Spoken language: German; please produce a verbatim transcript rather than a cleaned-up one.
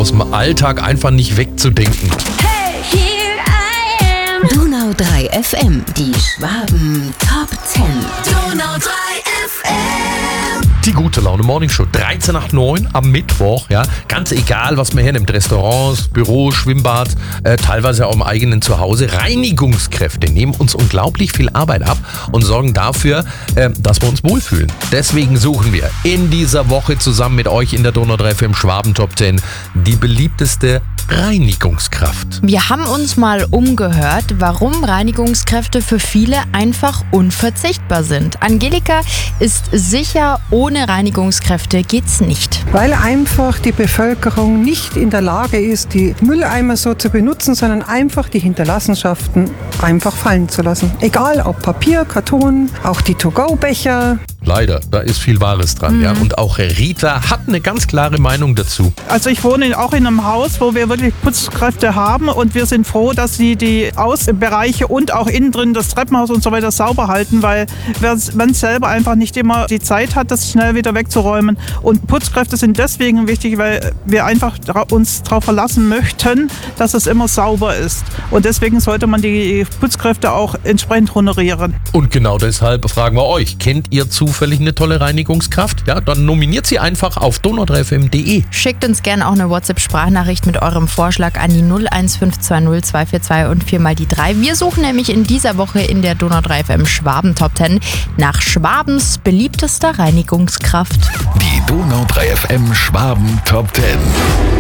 aus dem Alltag einfach nicht wegzudenken. Hey, here I am. Donau drei F M, die Schwaben Top zehn. Donau drei F M. Die gute Laune Morning Show, dreizehn nach neun am Mittwoch, ja, ganz egal, was man hernimmt, Restaurants, Büro, Schwimmbad, äh, teilweise auch im eigenen Zuhause. Reinigungskräfte nehmen uns unglaublich viel Arbeit ab und sorgen dafür, äh, dass wir uns wohlfühlen. Deswegen suchen wir in dieser Woche zusammen mit euch in der Donau drei F M Schwaben Top zehn die beliebteste Reinigungskraft. Wir haben uns mal umgehört, warum Reinigungskräfte für viele einfach unverzichtbar sind. Angelika ist sicher, ohne Reinigungskräfte geht's nicht. Weil einfach die Bevölkerung nicht in der Lage ist, die Mülleimer so zu benutzen, sondern einfach die Hinterlassenschaften einfach fallen zu lassen. Egal ob Papier, Karton, auch die To-Go-Becher. Leider, da ist viel Wahres dran. Mhm. Ja. Und auch Rita hat eine ganz klare Meinung dazu. Also ich wohne auch in einem Haus, wo wir wirklich Putzkräfte haben und wir sind froh, dass sie die Außenbereiche und auch innen drin das Treppenhaus und so weiter sauber halten, weil man selber einfach nicht immer die Zeit hat, das schnell wieder wegzuräumen. Und Putzkräfte sind deswegen wichtig, weil wir einfach uns darauf verlassen möchten, dass es immer sauber ist. Und deswegen sollte man die Putzkräfte auch entsprechend honorieren. Und genau deshalb fragen wir euch, kennt ihr zufällig eine tolle Reinigungskraft? Ja, dann nominiert sie einfach auf donau drei f m punkt de. Schickt uns gerne auch eine WhatsApp-Sprachnachricht mit eurem Vorschlag an die null eins fünf zwei null zwei vier zwei und vier mal die drei. Wir suchen nämlich in dieser Woche in der Donau drei F M Schwaben Top zehn nach Schwabens beliebtester Reinigungskraft. Die Donau drei F M Schwaben Top zehn.